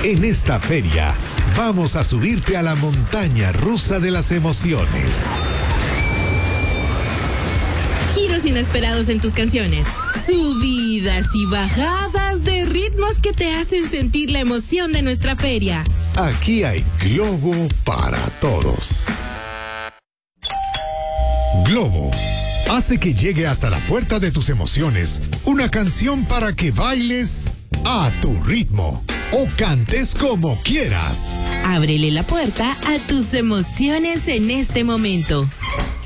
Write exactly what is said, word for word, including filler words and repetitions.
En esta feria vamos a subirte a la montaña rusa de las emociones. Giros inesperados en tus canciones. Subidas y bajadas de ritmos que te hacen sentir la emoción de nuestra feria. Aquí hay Globo para todos. Globo hace que llegue hasta la puerta de tus emociones una canción para que bailes a tu ritmo o cantes como quieras. Ábrele la puerta a tus emociones en este momento.